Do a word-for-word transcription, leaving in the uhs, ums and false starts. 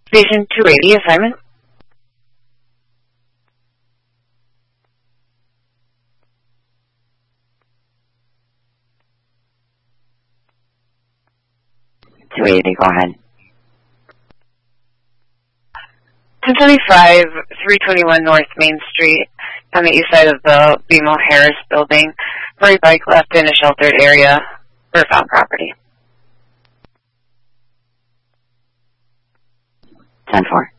Station two eighty, assignment. two eighty, go ahead. ten seventy-five, three twenty-one North Main Street, on the east side of the B M O Harris building. Murray bike left in a sheltered area for found property. ten four.